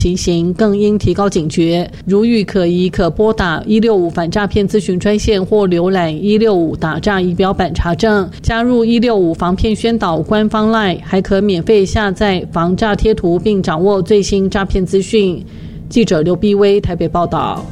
情形，更应提高警觉。如遇可疑，可拨打165反诈骗咨询专线或浏览165打诈仪表板查证。加入165防骗宣导官方 LINE， 还可免费下载防诈贴图，并掌握最新诈骗资讯。记者刘碧薇台北报道。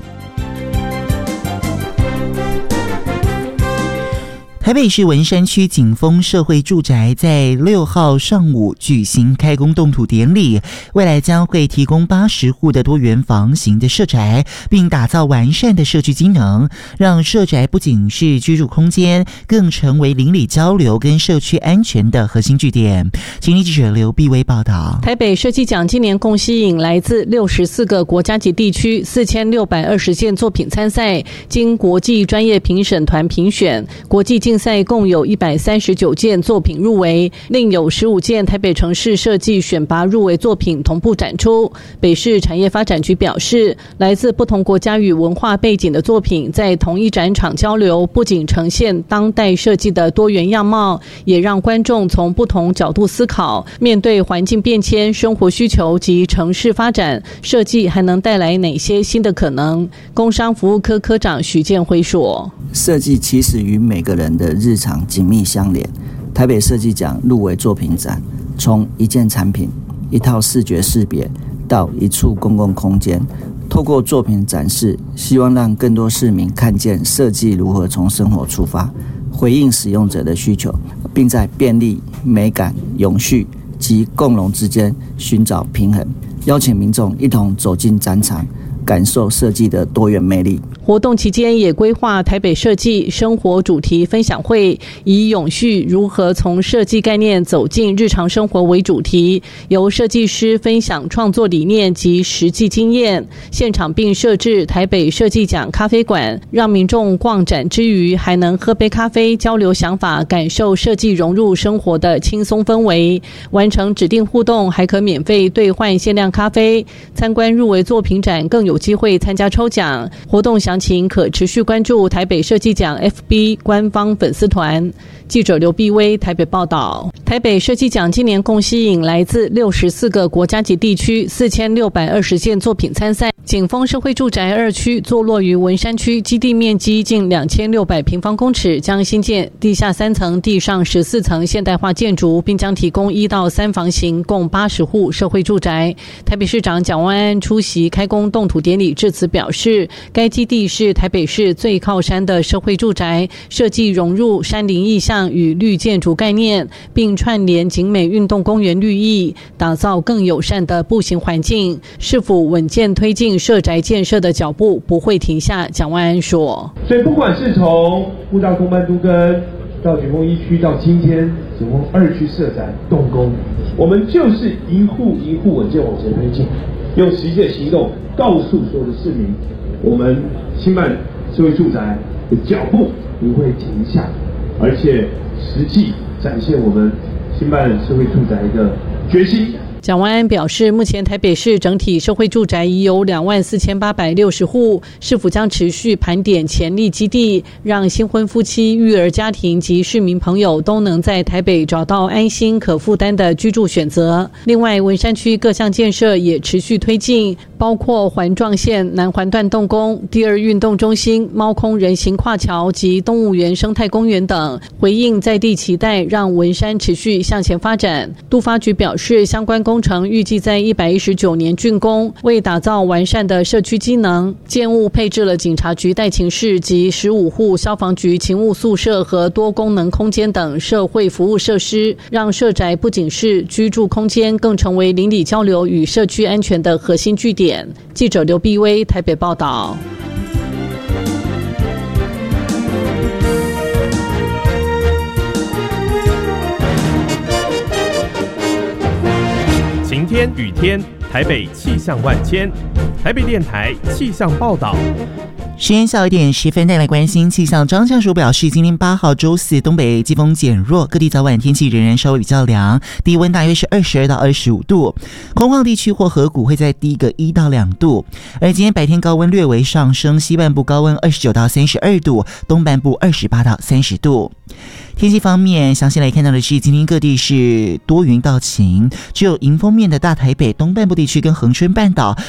台北市文山区景丰社会住宅在6号上午举行开工动土典礼，未来将会提供80户的多元房型的社宅，并打造完善的社区机能，让社宅不仅是居住空间，更成为邻里交流跟社区安全的核心据点。请记者刘碧薇报道。 台北设计奖今年共吸引来自64个国家级地区4620件作品参赛，经国际专业评审团评选，国际竞赛共有139件作品入围，另有15件台北城市设计选拔入围作品同步展出。北市产业发展局表示，来自不同国家与文化背景的作品在同一展场交流，不仅呈现当代设计的多元样貌，也让观众从不同角度思考，面对环境变迁、生活需求及城市发展，设计还能带来哪些新的可能？工商服务科科长许建辉说， 设计其实与每个人的日常紧密相连。台北设计奖入围作品展，从一件产品、一套视觉识别到一处公共空间，透过作品展示，希望让更多市民看见设计如何从生活出发，回应使用者的需求，并在便利、美感、永续及共融之间寻找平衡，邀请民众一同走进展场，感受设计的多元魅力。 活动期间也规划台北设计生活主题分享会，以永续如何从设计概念走进日常生活为主题，由设计师分享创作理念及实际经验。现场并设置台北设计奖咖啡馆，让民众逛展之余还能喝杯咖啡，交流想法，感受设计融入生活的轻松氛围。完成指定互动还可免费兑换限量咖啡。参观入围作品展更有机会参加抽奖。活动详情可持续关注台北设计奖 FB 官方粉丝团。记者刘碧薇台北报道。台北设计奖今年共吸引来自64个国家级地区4620件作品参赛。景丰社会住宅2区坐落于文山区，基地面积近2600平方公尺，将新建地下3层、地上14层现代化建筑，并将提供1到3房型共80户社会住宅。台北市长蒋万安出席开工动土典礼致辞表示，该基地是台北市最靠山的社会住宅，设计融入山林意象与绿建筑概念，并串联景美运动公园绿意，打造更友善的步行环境。是否稳健推进社宅建设的脚步不会停下，蒋万安说。 所以不管是从布道公办都更到景丰1区，到今天景丰2区社宅动工，我们就是一户一户稳健往前推进，用实际的行动告诉所有的市民，我们新办社会住宅的脚步不会停下，而且实际展现我们新办社会住宅的决心。 蒋万安表示，目前台北市整体社会住宅已有24860户，市府将持续盘点潜力基地，让新婚夫妻、育儿家庭及市民朋友都能在台北找到安心可负担的居住选择。另外，文山区各项建设也持续推进，包括环状线南环段动工、第2运动中心、猫空人行跨桥及动物园生态公园等，回应在地期待，让文山持续向前发展。都发局表示，相关工程预计在119年竣工，为打造完善的社区机能，建物配置了警察局待勤室及15户消防局勤务宿舍和多功能空间等社会服务设施，让社宅不仅是居住空间，更成为邻里交流与社区安全的核心据点。记者刘碧薇台北报道。 晴天雨天，台北气象万千。台北电台气象报道。 时间小一点10分，带来关心气象。张教授表示，今天8号周四，东北季风减弱，各地早晚天气仍然稍微比较凉，低温大约是22到25度，空旷地区或河谷会再低个1到2度。而今天白天高温略微上升，西半部高温29到32度，东半部28到30度。天气方面，详细来看到的是，今天各地是多云到晴，只有迎风面的大台北东半部地区跟恒春半岛